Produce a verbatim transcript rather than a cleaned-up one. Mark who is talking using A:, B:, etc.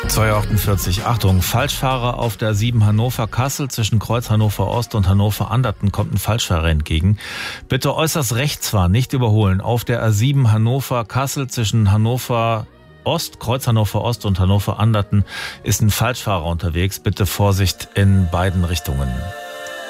A: zwei Uhr achtundvierzig. Achtung, Falschfahrer auf der A sieben Hannover-Kassel. Zwischen Kreuz Hannover-Ost und Hannover-Anderten kommt ein Falschfahrer entgegen. Bitte äußerst rechts fahren, nicht überholen. Auf der A sieben Hannover-Kassel zwischen Hannover-Ost, Kreuz Hannover-Ost und Hannover-Anderten ist ein Falschfahrer unterwegs. Bitte Vorsicht in beiden Richtungen.